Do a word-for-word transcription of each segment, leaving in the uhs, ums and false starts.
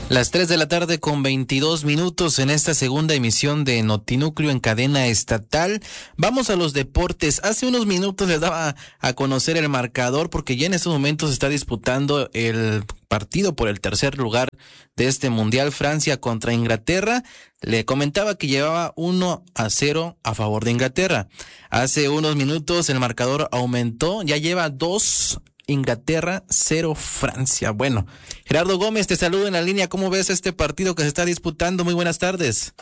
Las tres de la tarde con veintidós minutos en esta segunda emisión de Notinúcleo en cadena estatal. Vamos a los deportes. Hace unos minutos les daba a conocer el marcador porque ya en estos momentos se está disputando el partido por el tercer lugar de este mundial, Francia contra Inglaterra. Le comentaba que llevaba uno a cero a favor de Inglaterra. Hace unos minutos el marcador aumentó, ya lleva dos Inglaterra, cero Francia. Bueno, Gerardo Gómez, te saludo en la línea. ¿Cómo ves este partido que se está disputando? Muy buenas tardes.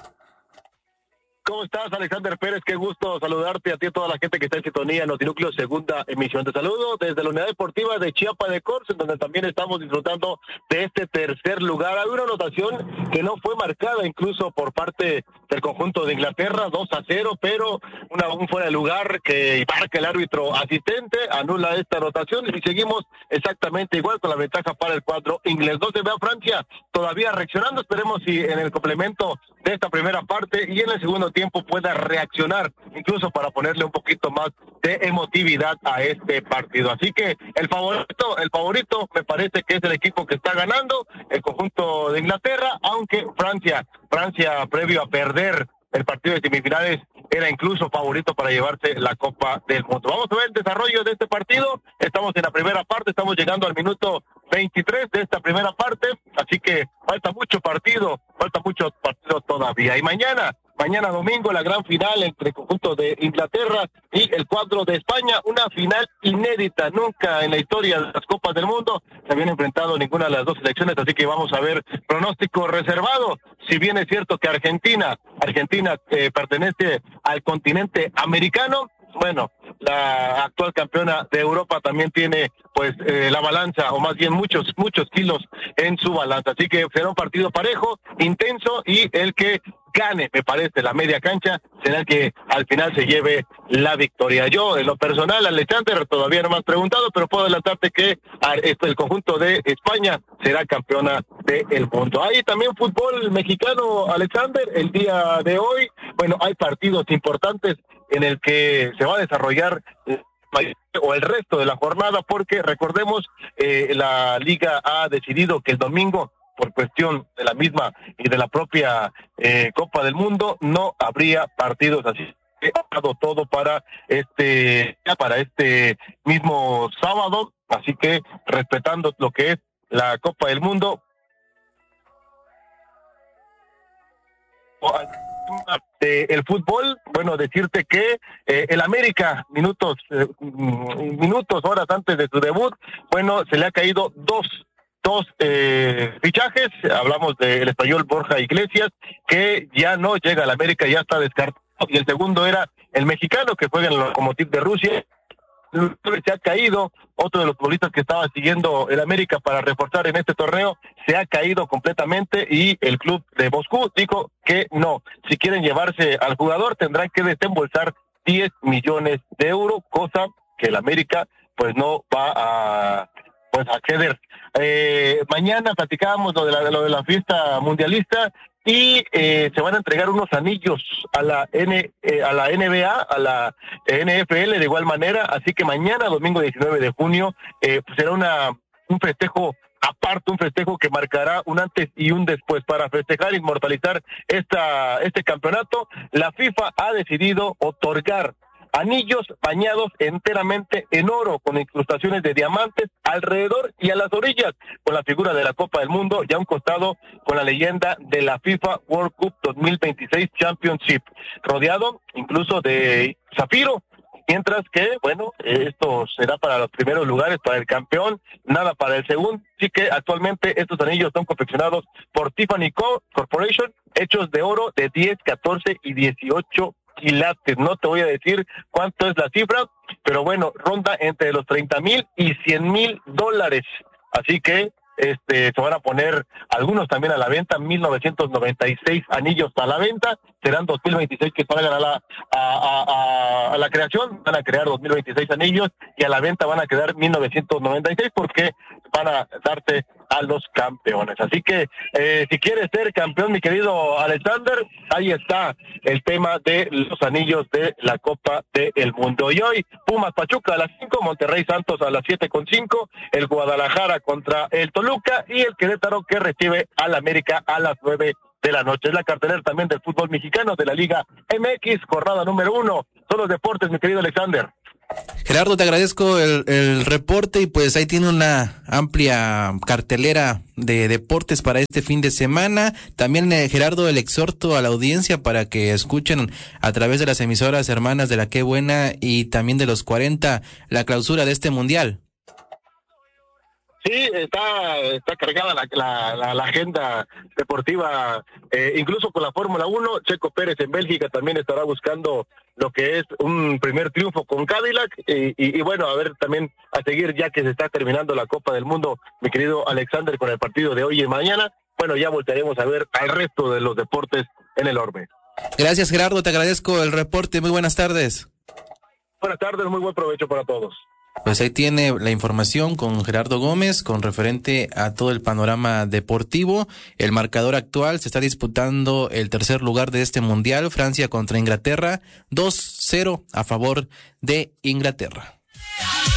¿Cómo estás, Alexander Pérez? Qué gusto saludarte a ti y a toda la gente que está en sintonía en Notinúcleo, segunda emisión. Te saludo desde la Unidad Deportiva de Chiapa de Corzo, en donde también estamos disfrutando de este tercer lugar. Hay una anotación que no fue marcada incluso por parte del conjunto de Inglaterra, dos a cero, pero una, un fuera de lugar que marca el árbitro asistente, anula esta anotación y seguimos exactamente igual con la ventaja para el cuadro inglés. No se ve a Francia todavía reaccionando, esperemos si en el complemento de esta primera parte y en el segundo tiempo pueda reaccionar, incluso para ponerle un poquito más de emotividad a este partido. Así que el favorito, el favorito me parece que es el equipo que está ganando, el conjunto de Inglaterra, aunque Francia, Francia previo a perder el partido de semifinales era incluso favorito para llevarse la Copa del Mundo. Vamos a ver el desarrollo de este partido. Estamos en la primera parte, estamos llegando al minuto veintitrés de esta primera parte, así que falta mucho partido, falta mucho partido todavía. Y mañana, mañana domingo, la gran final entre el conjunto de Inglaterra y el cuadro de España, una final inédita, nunca en la historia de las Copas del Mundo se habían enfrentado ninguna de las dos selecciones, así que vamos a ver pronóstico reservado. Si bien es cierto que Argentina, Argentina eh, pertenece al continente americano, bueno, la actual campeona de Europa también tiene pues eh, la balanza, o más bien muchos, muchos kilos en su balanza, así que será un partido parejo, intenso, y el que gane, me parece, la media cancha, será el que al final se lleve la victoria. Yo, en lo personal, Alexander, todavía no me has preguntado, pero puedo adelantarte que el conjunto de España será campeona del mundo. Hay también fútbol mexicano, Alexander, el día de hoy. Bueno, hay partidos importantes en el que se va a desarrollar o el resto de la jornada, porque recordemos, eh, la Liga ha decidido que el domingo, por cuestión de la misma y de la propia eh, Copa del Mundo, no habría partidos, así que ha dado todo para este para este mismo sábado, así que respetando lo que es la Copa del Mundo. De el fútbol, bueno, decirte que eh, el América, minutos, eh, minutos, horas antes de su debut, bueno, se le ha caído dos dos eh, fichajes. Hablamos del español Borja Iglesias, que ya no llega al América, ya está descartado, y el segundo era el mexicano que juega en el Lokomotiv de Rusia. Se ha caído otro de los futbolistas que estaba siguiendo el América para reforzar en este torneo, se ha caído completamente, y el club de Moscú dijo que no, si quieren llevarse al jugador tendrán que desembolsar diez millones de euros, cosa que el América pues no va a pues a acceder. Eh, mañana platicábamos lo de la, lo de la fiesta mundialista, y eh, se van a entregar unos anillos a la N, eh, a la N B A, a la N F L de igual manera, así que mañana, domingo diecinueve de junio, eh, pues será una un festejo aparte, un festejo que marcará un antes y un después para festejar, inmortalizar esta este campeonato. La FIFA ha decidido otorgar anillos bañados enteramente en oro, con incrustaciones de diamantes alrededor y a las orillas, con la figura de la Copa del Mundo, y a un costado con la leyenda de la FIFA World Cup dos mil veintiséis Championship, rodeado incluso de zafiro. Mientras que, bueno, esto será para los primeros lugares, para el campeón, nada para el segundo. Así que actualmente estos anillos son confeccionados por Tiffany Co. Corporation, hechos de oro de diez, catorce y dieciocho quilates. No te voy a decir cuánto es la cifra, pero bueno, ronda entre los treinta mil y cien mil dólares. Así que este se van a poner algunos también a la venta, mil novecientos noventa y seis anillos a la venta, serán dos mil veintiséis que salgan a la a, a, a, a la creación, van a crear dos mil veintiséis anillos, y a la venta van a quedar mil novecientos noventa y seis, porque van a darse a los campeones. Así que eh, si quieres ser campeón, mi querido Alexander, ahí está el tema de los anillos de la Copa del Mundo. Y hoy Pumas Pachuca a las cinco, Monterrey Santos a las siete con cinco, el Guadalajara contra el Toluca y el Querétaro que recibe al América a las nueve de la noche. Es la cartelera también del fútbol mexicano de la Liga M X, jornada número uno. Son los deportes, mi querido Alexander. Gerardo, te agradezco el, el reporte y pues ahí tiene una amplia cartelera de deportes para este fin de semana. También, eh, Gerardo, el exhorto a la audiencia para que escuchen a través de las emisoras hermanas de La Qué Buena y también de los cuarenta la clausura de este mundial. Sí, está está cargada la, la, la, la agenda deportiva, eh, incluso con la Fórmula uno. Checo Pérez en Bélgica también estará buscando lo que es un primer triunfo con Cadillac, y, y, y bueno, a ver también a seguir ya que se está terminando la Copa del Mundo, mi querido Alexander, con el partido de hoy y mañana. Bueno, ya volveremos a ver al resto de los deportes en el orbe. Gracias, Gerardo, te agradezco el reporte. Muy buenas tardes. Buenas tardes, muy buen provecho para todos. Pues ahí tiene la información con Gerardo Gómez con referente a todo el panorama deportivo. El marcador actual: se está disputando el tercer lugar de este mundial, Francia contra Inglaterra, dos cero a favor de Inglaterra.